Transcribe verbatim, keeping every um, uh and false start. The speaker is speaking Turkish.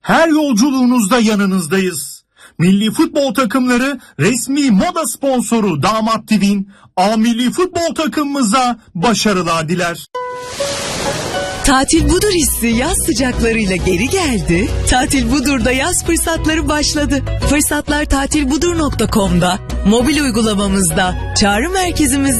Her yolculuğunuzda yanınızdayız. Milli futbol takımları resmi moda sponsoru Damat T V'nin A Milli Futbol takımımıza başarılar diler. Tatil Budur hissi yaz sıcaklarıyla geri geldi. Tatil Budur'da yaz fırsatları başladı. Fırsatlar tatil budur nokta com'da, mobil uygulamamızda, çağrı merkezimizde